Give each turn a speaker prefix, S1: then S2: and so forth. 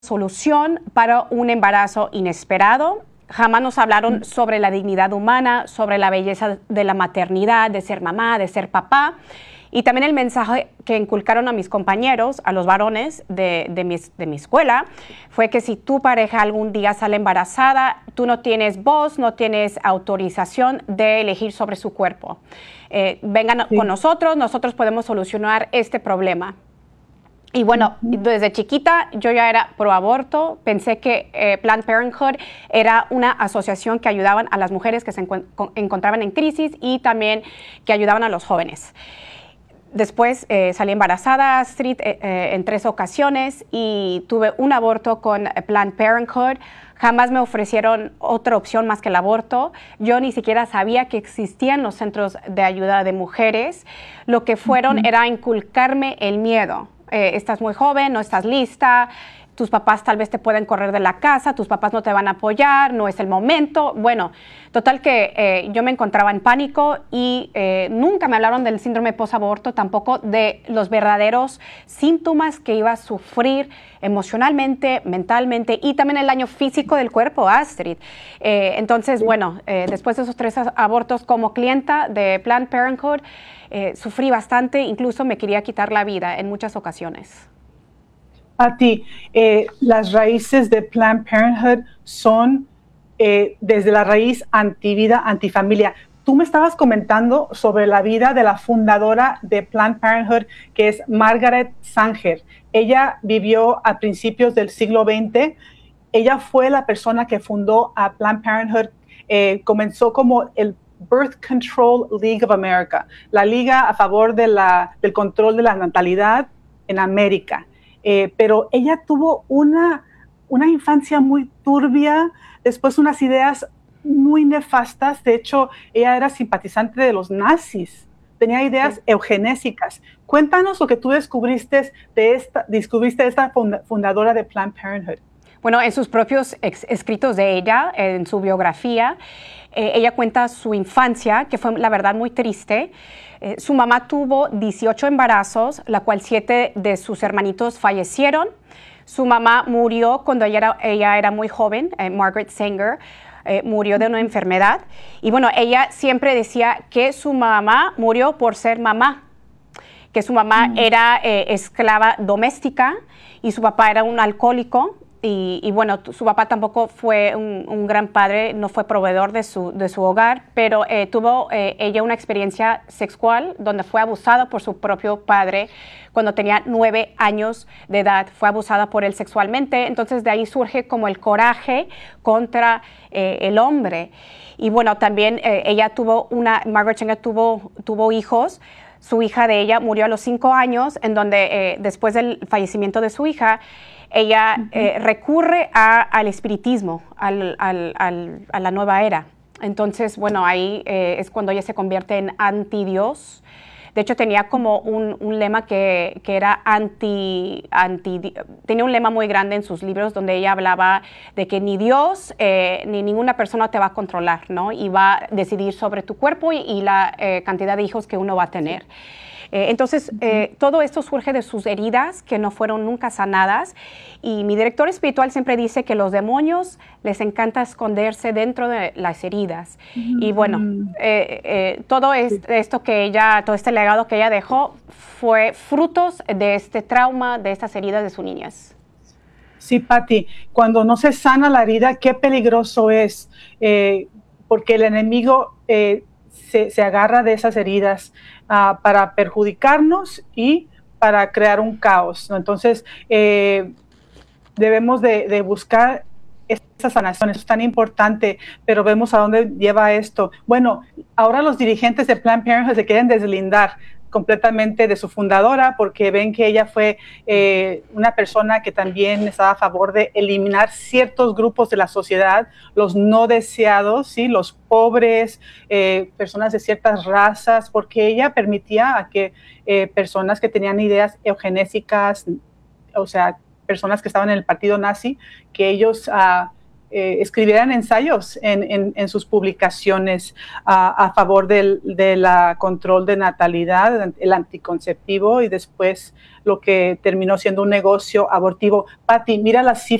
S1: solución para un embarazo inesperado. Jamás nos hablaron sobre la dignidad humana, sobre la belleza de la maternidad, de ser mamá, de ser papá. Y también el mensaje que inculcaron a mis compañeros, a los varones de mi escuela, fue que si tu pareja algún día sale embarazada, tú no tienes voz, no tienes autorización de elegir sobre su cuerpo. Vengan con nosotros, nosotros podemos solucionar este problema. Y bueno, desde chiquita yo ya era pro aborto, pensé que Planned Parenthood era una asociación que ayudaban a las mujeres que se encontraban en crisis y también que ayudaban a los jóvenes. Después salí embarazada, Astrid, en 3 ocasiones y tuve un aborto con Planned Parenthood. Jamás me ofrecieron otra opción más que el aborto. Yo ni siquiera sabía que existían los centros de ayuda de mujeres. Lo que fueron era inculcarme el miedo. Estás muy joven, no estás lista, tus papás tal vez te pueden correr de la casa, tus papás no te van a apoyar, no es el momento. Bueno, total que yo me encontraba en pánico y nunca me hablaron del síndrome posaborto, tampoco de los verdaderos síntomas que iba a sufrir emocionalmente, mentalmente y también el daño físico del cuerpo, Astrid. Entonces, bueno, después de esos 3 abortos como clienta de Planned Parenthood, sufrí bastante, incluso me quería quitar la vida en muchas ocasiones.
S2: Pati, las raíces de Planned Parenthood son desde la raíz antivida, antifamilia. Tú me estabas comentando sobre la vida de la fundadora de Planned Parenthood, que es Margaret Sanger. Ella vivió a principios del siglo XX. Ella fue la persona que fundó a Planned Parenthood. Comenzó como el Birth Control League of America, la liga a favor de del control de la natalidad en América. Pero ella tuvo una infancia muy turbia, después unas ideas muy nefastas. De hecho, ella era simpatizante de los nazis, tenía ideas eugenésicas. Cuéntanos lo que tú descubriste de esta fundadora de Planned Parenthood.
S1: Bueno, en sus propios escritos de ella, en su biografía, ella cuenta su infancia, que fue la verdad muy triste. Su mamá tuvo 18 embarazos, la cual 7 de sus hermanitos fallecieron. Su mamá murió cuando ella era muy joven, Margaret Sanger, murió de una enfermedad. Y bueno, ella siempre decía que su mamá murió por ser mamá, que su mamá era esclava doméstica y su papá era un alcohólico. Y bueno, su papá tampoco fue un gran padre, no fue proveedor de su hogar, pero tuvo ella una experiencia sexual donde fue abusada por su propio padre cuando tenía 9 años de edad. Fue abusada por él sexualmente, entonces de ahí surge como el coraje contra el hombre. Y bueno, también Margaret Sanger tuvo hijos. Su hija de ella murió a los 5 años, en donde después del fallecimiento de su hija, ella recurre al espiritismo, a la nueva era. Entonces, bueno, ahí es cuando ella se convierte en anti-Dios. De hecho, tenía como un lema que era tenía un lema muy grande en sus libros donde ella hablaba de que ni Dios ni ninguna persona te va a controlar, ¿no? Y va a decidir sobre tu cuerpo y la cantidad de hijos que uno va a tener. Entonces, todo esto surge de sus heridas que no fueron nunca sanadas. Y mi director espiritual siempre dice que los demonios les encanta esconderse dentro de las heridas. Y bueno, todo este legado que ella dejó fue frutos de este trauma, de estas heridas de su niñez.
S2: Sí, Pati, cuando no se sana la herida, qué peligroso es, porque el enemigo se agarra de esas heridas para perjudicarnos y para crear un caos, ¿no? Entonces, debemos de buscar esa sanación. Eso es tan importante, pero vemos a dónde lleva esto. Bueno, ahora los dirigentes de Planned Parenthood se quieren deslindar completamente de su fundadora porque ven que ella fue una persona que también estaba a favor de eliminar ciertos grupos de la sociedad, los no deseados, ¿sí? Los pobres, personas de ciertas razas, porque ella permitía a que personas que tenían ideas eugenésicas, o sea, personas que estaban en el partido nazi, que ellos escribieran ensayos en sus publicaciones a favor de la control de natalidad, el anticonceptivo y después lo que terminó siendo un negocio abortivo. Patti, mira las cifras